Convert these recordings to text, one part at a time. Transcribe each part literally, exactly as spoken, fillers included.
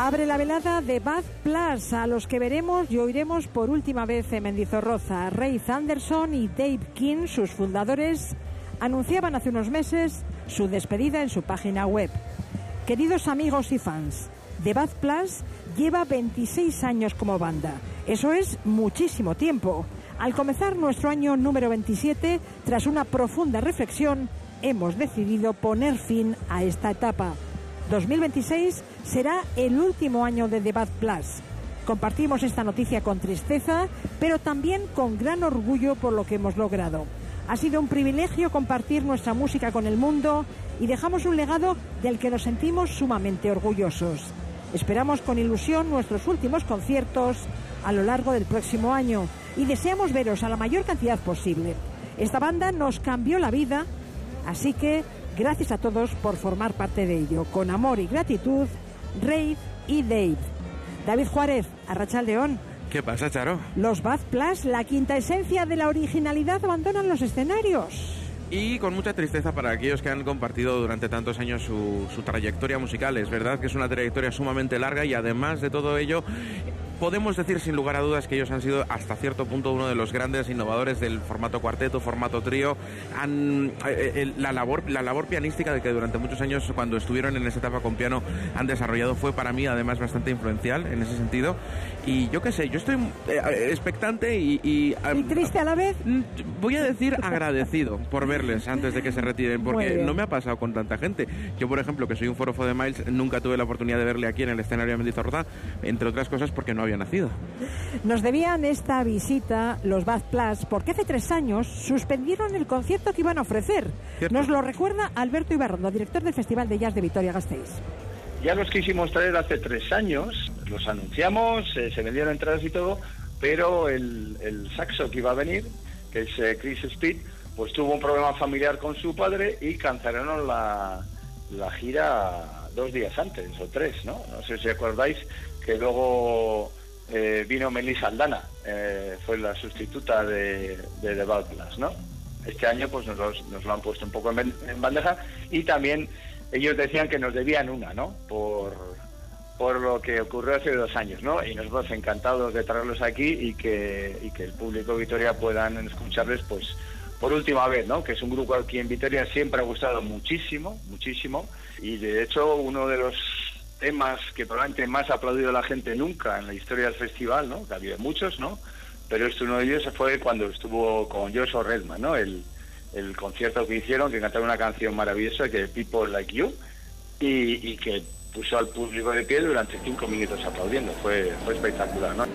Abre la velada de Bad Plus, a los que veremos y oiremos por última vez en Mendizorroza. Reid Anderson y Dave King, sus fundadores, anunciaban hace unos meses su despedida en su página web. Queridos amigos y fans, The Bad Plus lleva veintiséis años como banda. Eso es muchísimo tiempo. Al comenzar nuestro año número veintisiete, tras una profunda reflexión, hemos decidido poner fin a esta etapa. dos mil veintiséis será el último año de The Bad Plus. Compartimos esta noticia con tristeza, pero también con gran orgullo por lo que hemos logrado. Ha sido un privilegio compartir nuestra música con el mundo y dejamos un legado del que nos sentimos sumamente orgullosos. Esperamos con ilusión nuestros últimos conciertos a lo largo del próximo año y deseamos veros a la mayor cantidad posible. Esta banda nos cambió la vida, así que gracias a todos por formar parte de ello. Con amor y gratitud, Reid y Dave. David Juárez, Arratsaldeon. ¿Qué pasa, Charo? Los Bad Plus, la quinta esencia de la originalidad, abandonan los escenarios. Y con mucha tristeza para aquellos que han compartido durante tantos años su, su trayectoria musical. Es verdad que es una trayectoria sumamente larga y además de todo ello, podemos decir sin lugar a dudas que ellos han sido hasta cierto punto uno de los grandes innovadores del formato cuarteto, formato trío. Han, eh, la, labor, la labor pianística de que durante muchos años, cuando estuvieron en esa etapa con piano, han desarrollado fue para mí además bastante influencial en ese sentido. Y yo qué sé, yo estoy eh, expectante y... Y, ¿Y triste a la vez? Voy a decir agradecido por verles antes de que se retiren, porque no me ha pasado con tanta gente. Yo, por ejemplo, que soy un forofo de Miles, nunca tuve la oportunidad de verle aquí en el escenario de Mendizorroza, entre otras cosas porque no había nacido. Nos debían esta visita los Bad Plus porque hace tres años suspendieron el concierto que iban a ofrecer. ¿Cierto? Nos lo recuerda Alberto Ibarrondo, director del Festival de Jazz de Vitoria-Gasteiz. Ya los quisimos traer hace tres años, los anunciamos, eh, se vendieron entradas y todo, pero el, el saxo que iba a venir, que es eh, Chris Speed, pues tuvo un problema familiar con su padre y cancelaron la, la gira dos días antes, o tres, ¿no? No sé si acordáis que luego eh, vino Melissa Aldana, eh, fue la sustituta de, de The Bad Plus, ¿no? Este año pues nos, los, nos lo han puesto un poco en, en bandeja y también ellos decían que nos debían una, ¿no? Por, por lo que ocurrió hace dos años, ¿no? Y nosotros encantados de traerlos aquí y que, y que el público de Vitoria puedan escucharles, pues, por última vez, ¿no? Que es un grupo aquí en Vitoria siempre ha gustado muchísimo, muchísimo. Y de hecho, uno de los temas que probablemente más ha aplaudido la gente nunca en la historia del festival, ¿no? Que ha habido muchos, ¿no? Pero este uno de ellos fue cuando estuvo con Joshua Redman, ¿no? El, el concierto que hicieron, que cantaron una canción maravillosa que es People Like You y, y que puso al público de pie durante cinco minutos aplaudiendo. Fue, fue espectacular, ¿no?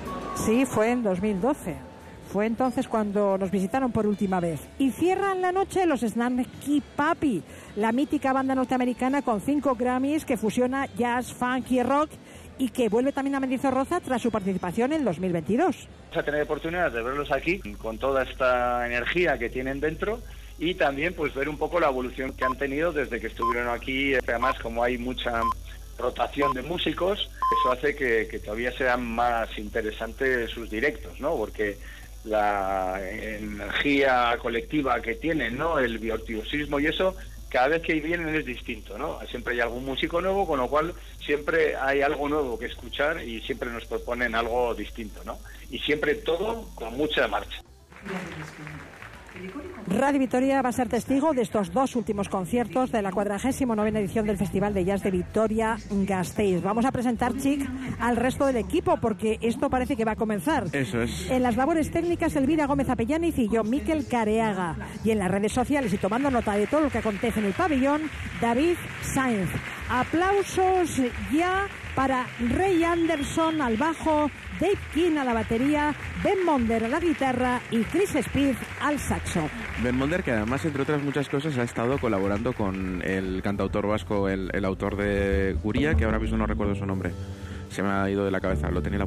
Sí, fue en dos mil doce. Fue entonces cuando nos visitaron por última vez. Y cierran la noche los Snarky Puppy, la mítica banda norteamericana con cinco Grammys que fusiona jazz, funk y rock y que vuelve también a Mendizorroza tras su participación en dos mil veintidós. Vamos a tener oportunidad de verlos aquí con toda esta energía que tienen dentro y también pues ver un poco la evolución que han tenido desde que estuvieron aquí. Además, como hay mucha rotación de músicos, eso hace que, que todavía sean más interesantes sus directos, ¿no? Porque la energía colectiva que tienen, ¿no? El virtuosismo y eso, cada vez que vienen es distinto, ¿no? Siempre hay algún músico nuevo, con lo cual siempre hay algo nuevo que escuchar y siempre nos proponen algo distinto, ¿no? Y siempre todo con mucha marcha. Radio Vitoria va a ser testigo de estos dos últimos conciertos de la cuadragésima novena edición del Festival de Jazz de Vitoria-Gasteiz. Vamos a presentar, Chic, al resto del equipo porque esto parece que va a comenzar. Eso es. En las labores técnicas, Elvira Gómez Apellaniz y yo, Miquel Careaga. Y en las redes sociales y tomando nota de todo lo que acontece en el pabellón, David Sainz. Aplausos ya para Reid Anderson al bajo, Dave King a la batería, Ben Monder a la guitarra y Chris Speed al saxo. Ben Monder, que además, entre otras muchas cosas, ha estado colaborando con el cantautor vasco, el, el autor de Guría, que ahora mismo no recuerdo su nombre. Se me ha ido de la cabeza, lo tenía la